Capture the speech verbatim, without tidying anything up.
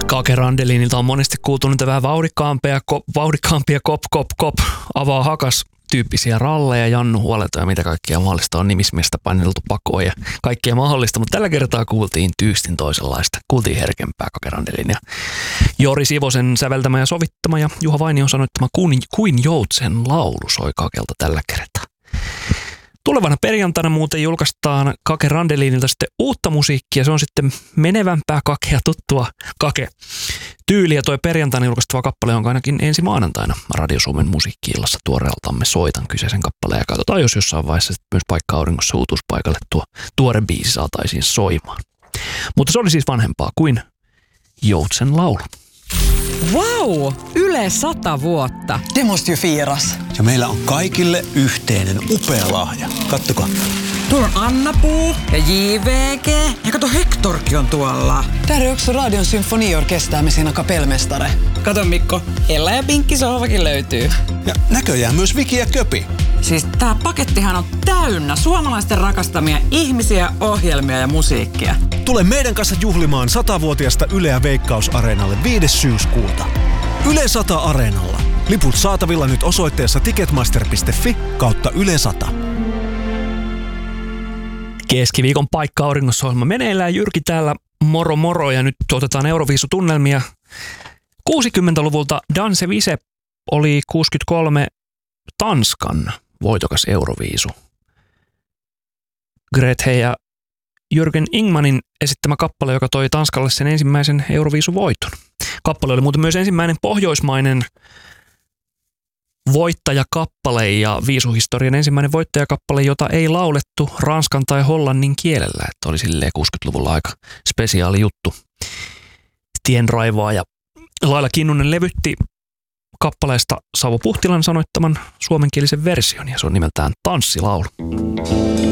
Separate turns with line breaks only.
Kake Randelinilta on monesti kuultu niitä vähän vauhdikkaampia, ko, vauhdikkaampia kop, kop, kop, avaa hakas tyyppisiä ralleja, Jannu huoleta ja mitä kaikkea mahdollista on nimismiestä paineltu pakoon ja kaikkea mahdollista, mutta tällä kertaa kuultiin tyystin toisenlaista. Kuultiin herkempää Kake Randelin ja Jori Sivosen säveltämä ja sovittama ja Juha Vainion sanoittama kuin, kuin Joutsen laulu soi Kakelta tällä kertaa. Tulevana perjantaina muuten julkaistaan Kake Randelinilta sitten uutta musiikkia. Se on sitten menevämpää Kakea, tuttua Kake tyyliä. Toi perjantaina julkaistava kappale on ainakin ensi maanantaina Radio Suomen musiikki-illassa tuoreeltamme soitan kyseisen kappaleen. Ja katsotaan, jos jossain vaiheessa myös Paikka auringossa uutuuspaikalle tuo tuore biisi saataisiin soimaan. Mutta se oli siis vanhempaa kuin Joutsen laulu.
Vau! Yle sata vuotta.
Det måste ju firas.
Ja meillä on kaikille yhteinen upea lahja. Kattokaa.
Tuolla on Anna-Puu ja J V G. Ja kato, Hektorkin on tuolla.
Där är också Radion symfoniorkester med sina kapellmästare.
Kato Mikko, Ella ja Pinkki sohvakin löytyy.
Ja näköjään myös Viki ja Köpi.
Siis tää pakettihan on täynnä suomalaisten rakastamia ihmisiä, ohjelmia ja musiikkia.
Tule meidän kanssa juhlimaan satavuotiaasta Yleä Veikkaus-areenalle viides syyskuuta. Yle sata Areenalla. Liput saatavilla nyt osoitteessa ticketmaster piste fi kautta Yle sata.
Keskiviikon Paikka auringossa ohjelma meneillään. Jyrki täällä, moro moro, ja nyt otetaan Euroviisutunnelmia. kuusikymmentäluvulta Danse Vise oli kuusikymmentäkolme Tanskan voitokas Euroviisu. Grete ja Jürgen Ingmanin esittämä kappale, joka toi Tanskalle sen ensimmäisen Euroviisuvoiton. Kappale oli muuten myös ensimmäinen pohjoismainen voittajakappale ja viisuhistorian ensimmäinen voittajakappale, jota ei laulettu ranskan tai hollannin kielellä. Että oli silleen kuusikymmentäluvulla aika spesiaali juttu. Tienraivaa ja Laila Kinnunen levytti kappaleesta Savo Puhtilan sanoittaman suomenkielisen version ja se on nimeltään Tanssilaulu.